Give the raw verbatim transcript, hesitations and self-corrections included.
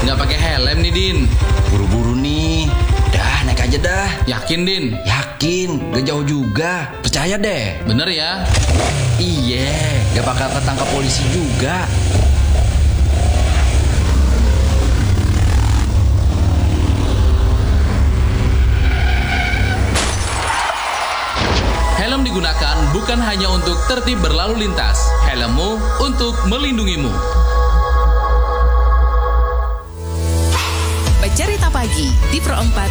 Nggak pakai helm nih, Din. Buru-buru nih. Dah, naik aja dah. Yakin, Din? Yakin, gak jauh juga. Percaya deh. Bener ya? Iya, gak bakal ketangkap polisi juga. Helm digunakan bukan hanya untuk tertib berlalu lintas. Helmmu untuk melindungimu. Bercerita Pagi di Pro empat